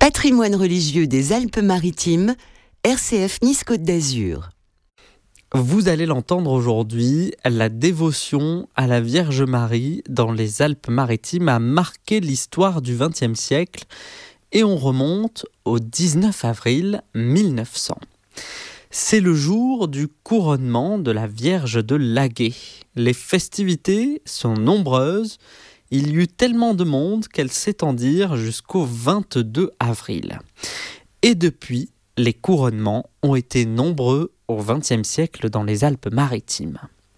Patrimoine religieux des Alpes-Maritimes, RCF Nice-Côte d'Azur. Vous allez l'entendre aujourd'hui, la dévotion à la Vierge Marie dans les Alpes-Maritimes a marqué l'histoire du XXe siècle et on remonte au 19 avril 1900. C'est le jour du couronnement de la Vierge de Laguet. Les festivités sont nombreuses. Il y eut tellement de monde qu'elles s'étendirent jusqu'au 22 avril. Et depuis, les couronnements ont été nombreux au XXe siècle dans les Alpes-Maritimes.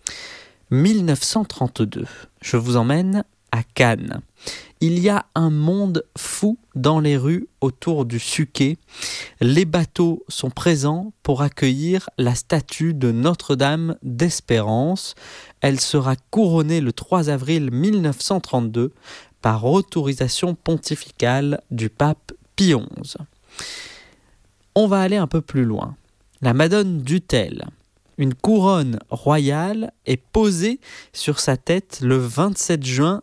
1932, je vous emmène à Cannes. Il y a un monde fou dans les rues autour du Suquet. Les bateaux sont présents pour accueillir la statue de Notre-Dame d'Espérance. Elle sera couronnée le 3 avril 1932 par autorisation pontificale du pape Pie XI. On va aller un peu plus loin. La Madone d'Utel. Une couronne royale est posée sur sa tête le 27 juin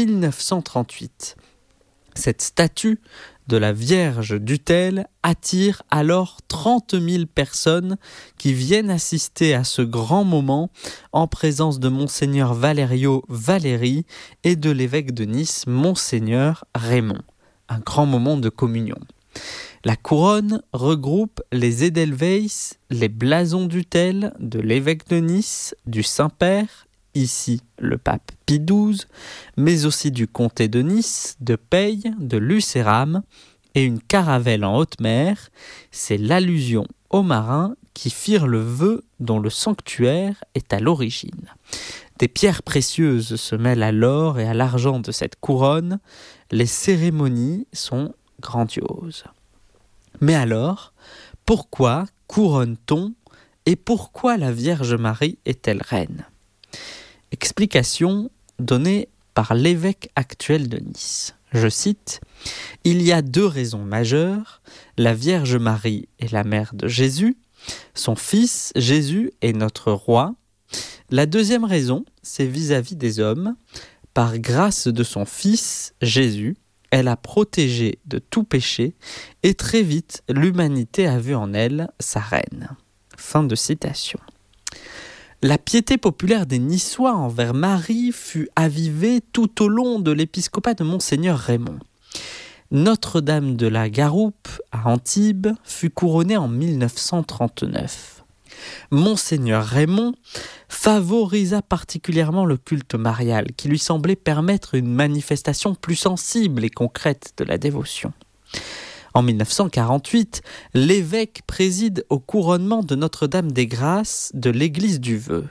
1938. Cette statue de la Vierge d'Utel attire alors 30 000 personnes qui viennent assister à ce grand moment en présence de Monseigneur Valerio Valéry et de l'évêque de Nice, Monseigneur Raymond. Un grand moment de communion. La couronne regroupe les Edelweiss, les blasons d'Utel, de l'évêque de Nice, du Saint-Père, ici le pape Pie XII, mais aussi du comté de Nice, de Peille, de Lucéram et une caravelle en haute mer. C'est l'allusion aux marins qui firent le vœu dont le sanctuaire est à l'origine. Des pierres précieuses se mêlent à l'or et à l'argent de cette couronne. Les cérémonies sont grandioses. Mais alors, pourquoi couronne-t-on et pourquoi la Vierge Marie est-elle reine ? Explication donnée par l'évêque actuel de Nice. Je cite, « Il y a deux raisons majeures. La Vierge Marie est la mère de Jésus. Son fils, Jésus, est notre roi. La deuxième raison, c'est vis-à-vis des hommes. Par grâce de son fils, Jésus, elle a protégé de tout péché et très vite, l'humanité a vu en elle sa reine. » Fin de citation. La piété populaire des Niçois envers Marie fut avivée tout au long de l'épiscopat de Monseigneur Raymond. Notre-Dame de la Garoupe, à Antibes, fut couronnée en 1939. Monseigneur Raymond favorisa particulièrement le culte marial, qui lui semblait permettre une manifestation plus sensible et concrète de la dévotion. En 1948, l'évêque préside au couronnement de Notre-Dame des Grâces de l'église du Vœu.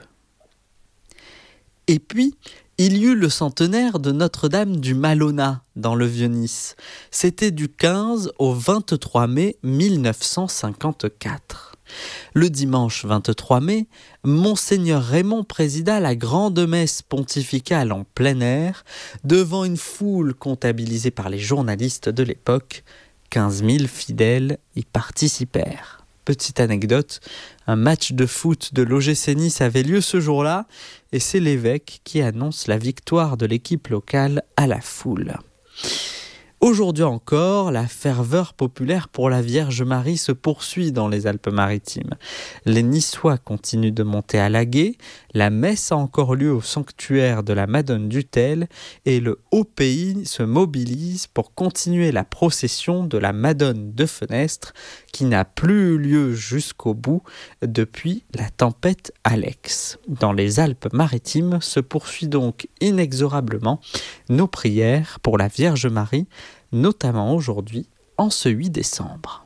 Et puis, il y eut le centenaire de Notre-Dame du Malona dans le Vieux-Nice. C'était du 15 au 23 mai 1954. Le dimanche 23 mai, Monseigneur Raymond présida la grande messe pontificale en plein air devant une foule comptabilisée par les journalistes de l'époque. 15 000 fidèles y participèrent. Petite anecdote, un match de foot de l'OGC Nice avait lieu ce jour-là et c'est l'évêque qui annonce la victoire de l'équipe locale à la foule. Aujourd'hui encore, la ferveur populaire pour la Vierge Marie se poursuit dans les Alpes-Maritimes. Les Niçois continuent de monter à Laguet, la messe a encore lieu au sanctuaire de la Madone d'Utel et le Haut-Pays se mobilise pour continuer la procession de la Madone de Fenestre qui n'a plus eu lieu jusqu'au bout depuis la tempête Alex. Dans les Alpes-Maritimes se poursuit donc inexorablement nos prières pour la Vierge Marie, notamment aujourd'hui, en ce 8 décembre.